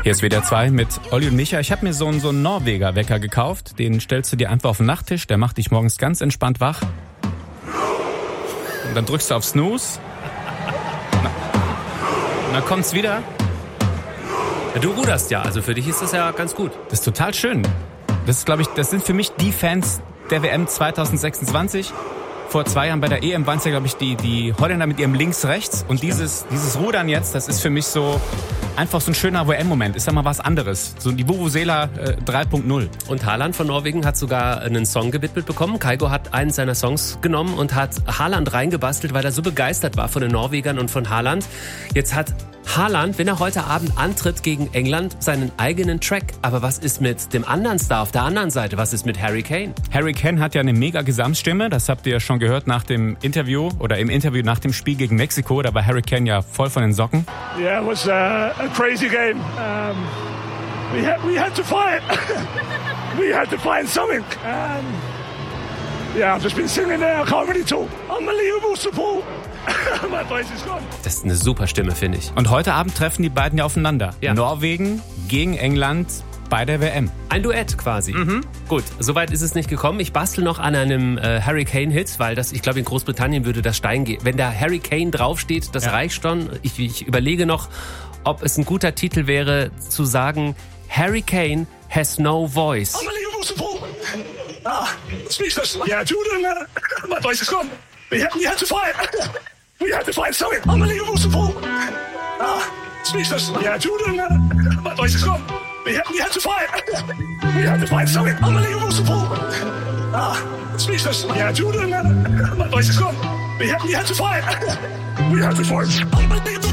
Hier ist WDR 2 mit Olli und Micha. Ich habe mir so einen Norweger-Wecker gekauft. Den stellst du dir einfach auf den Nachttisch. Der macht dich morgens ganz entspannt wach. Und dann drückst du auf Snooze. Und dann kommt's wieder. Du ruderst ja, also für dich ist das ja ganz gut. Das ist total schön. Das ist, glaube ich, das sind für mich die Fans der WM 2026. Vor 2 Jahren bei der EM waren es ja, glaube ich, die Holländer mit ihrem Links-Rechts. Und dieses Rudern jetzt, das ist für mich so einfach so ein schöner WM-Moment. Ist ja mal was anderes. So die Vuvuzela 3.0. Und Haaland von Norwegen hat sogar einen Song gewidmet bekommen. Kygo hat einen seiner Songs genommen und hat Haaland reingebastelt, weil er so begeistert war von den Norwegern und von Haaland. Jetzt hat Haaland, wenn er heute Abend antritt gegen England, seinen eigenen Track. Aber was ist mit dem anderen Star auf der anderen Seite? Was ist mit Harry Kane? Harry Kane hat ja eine mega Gesamtstimme. Das habt ihr ja schon gehört nach dem Interview oder im Interview nach dem Spiel gegen Mexiko. Da war Harry Kane ja voll von den Socken. Yeah, it was a crazy game. We had to fight. We had to find something. Yeah, I've just been singing there. I can't really talk. Unbelievable support. My voice is gone. Das ist eine super Stimme, finde ich. Und heute Abend treffen die beiden ja aufeinander. Ja. Norwegen gegen England bei der WM. Ein Duett quasi. Gut, soweit ist es nicht gekommen. Ich bastel noch an einem Harry Kane-Hit, weil ich glaube, in Großbritannien würde das Stein gehen. Wenn da Harry Kane draufsteht, das reicht schon. Ich überlege noch, ob es ein guter Titel wäre, zu sagen, Harry Kane has no voice. Unbelievable support. Speechless. Yeah, Jordan, my voice is gone. We had to fight. We had to find something. Unbelievable support. Speechless. Yeah, Jordan, my voice is gone. We had to fight. We had to find something. Unbelievable support. Speechless. Yeah, Jordan, my voice is gone. We had to fight. We had to fight. Unbelievable.